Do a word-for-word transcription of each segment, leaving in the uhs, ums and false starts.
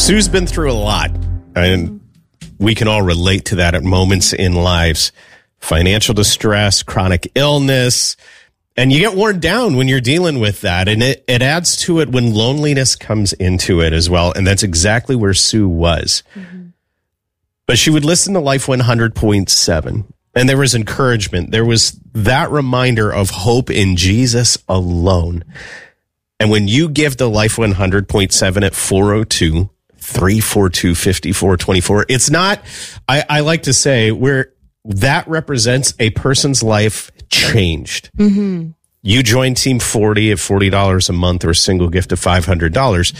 Sue's been through a lot, and we can all relate to that at moments in lives. Financial distress, chronic illness, and you get worn down when you're dealing with that. And it, it adds to it when loneliness comes into it as well. And that's exactly where Sue was. Mm-hmm. But she would listen to Life one hundred point seven. And there was encouragement. There was that reminder of hope in Jesus alone. And when you give to Life one hundred point seven at four oh two, three four two, five four two four, it's not, I, I like to say, where that represents a person's life changed. Mm-hmm. You join Team forty at forty dollars a month or a single gift of five hundred dollars.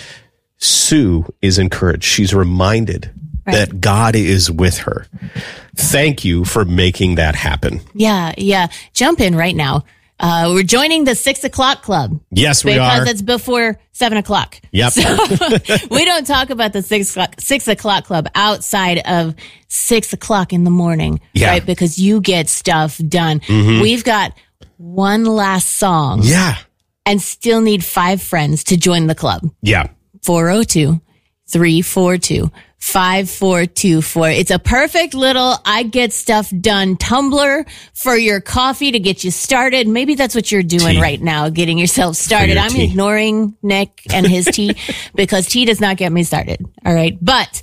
Sue is encouraged. She's reminded right. that God is with her. Thank you for making that happen. Yeah, yeah. Jump in right now. Uh, we're joining the six o'clock club. Yes, we are. Because it's before seven o'clock. Yep. So we don't talk about the six o'clock, six o'clock club outside of six o'clock in the morning, yeah. right? Because you get stuff done. Mm-hmm. We've got one last song. Yeah. And still need five friends to join the club. Yeah. four oh two, three four two, five four two four. It's a perfect little I get stuff done tumbler for your coffee to get you started. Maybe that's what you're doing tea. right now, getting yourself started. Your I'm tea. ignoring Nick and his tea because tea does not get me started. All right. But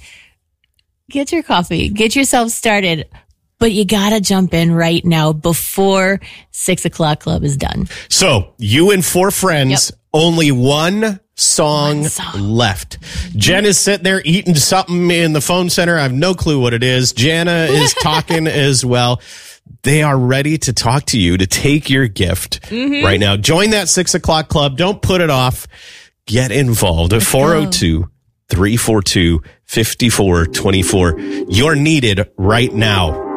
get your coffee, get yourself started. But you got to jump in right now before six o'clock club is done. So you and four friends, yep. only one song, one song left. Jen is sitting there eating something in the phone center. I have no clue what it is. Jana is talking as well. They are ready to talk to you, to take your gift mm-hmm. right now. Join that six o'clock club. Don't put it off. Get involved at four oh two, three four two, five four two four. You're needed right now.